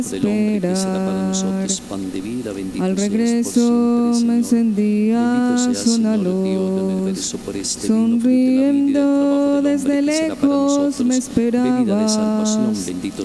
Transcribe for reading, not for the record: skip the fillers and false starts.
del hombre que será para nosotros pan de vida. Bendito Al seas por regreso siempre, me Señor. Bendito encendías seas, una Señor Dios del luz, universo, por este vino, fruto de la vida y del trabajo sonriendo del hombre desde que será para lejos me nosotros bebida de salvación. esperabas. Bendito